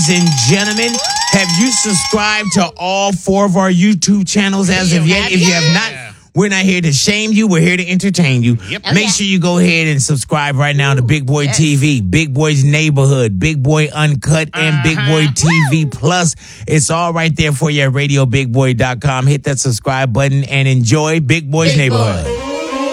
Ladies and gentlemen, have you subscribed to all 4 of our YouTube channels as of yet? If you have not, we're not here to shame you. We're here to entertain you. Make sure you go ahead and subscribe right now to Big Boy TV, Big Boy's Neighborhood, Big Boy Uncut, and Big Boy TV Plus. It's all right there for you at RadioBigBoy.com. Hit that subscribe button and enjoy Big Boy's Neighborhood.